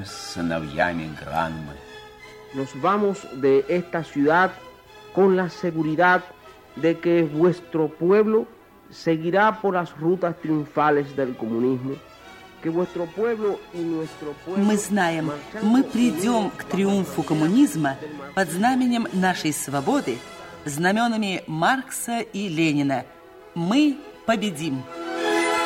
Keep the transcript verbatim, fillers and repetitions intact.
будем сыновьями Гранмы. Nos vamos de esta ciudad con la seguridad de que vuestro pueblo seguirá por las rutas triunfales del comunismo, que vuestro pueblo y nuestro pueblo... Мы знаем, мы придем к триумфу коммунизма под знаменем нашей свободы, знаменами Маркса и Ленина. Мы победим!